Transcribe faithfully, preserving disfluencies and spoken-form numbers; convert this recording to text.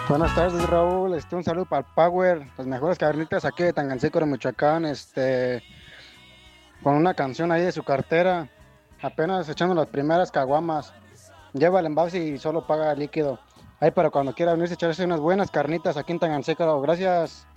Buenas tardes, Raúl. Este, un saludo para el Power, las mejores carnitas aquí de Tangancíco de Michoacán, este, con una canción ahí de su cartera, apenas echando las primeras caguamas. Lleva el envase y solo paga líquido. Ahí para cuando quiera venirse a echarse unas buenas carnitas aquí en Tangancíco. Gracias.